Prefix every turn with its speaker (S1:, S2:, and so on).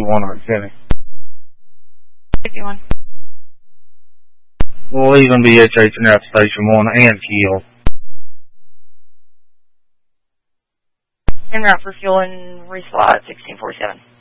S1: 51 on Finney.
S2: 51.
S1: We'll even be chasing out Station 1 and Keel.
S2: En route for fuel and resupply at 1647.